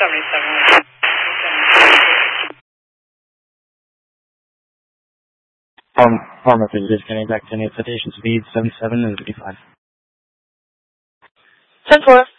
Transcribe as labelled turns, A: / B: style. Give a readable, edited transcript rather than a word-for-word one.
A: Farmer visitors getting back to any citation speed 77 and 55.
B: 10-4.